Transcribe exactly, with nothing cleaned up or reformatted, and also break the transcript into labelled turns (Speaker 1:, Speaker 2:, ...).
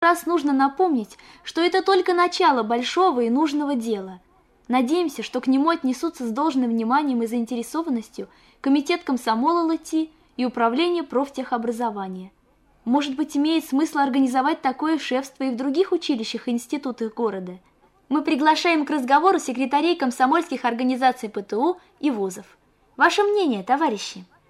Speaker 1: раз нужно напомнить, что это только начало большого и нужного дела. Надеемся, что к нему отнесутся с должным вниманием и заинтересованностью Комитет комсомола ЛТИ и Управление профтехобразования. Может быть, имеет смысл организовать такое шефство и в других училищах и институтах города. Мы приглашаем к разговору секретарей комсомольских организаций ПТУ и вузов. Ваше мнение, товарищи?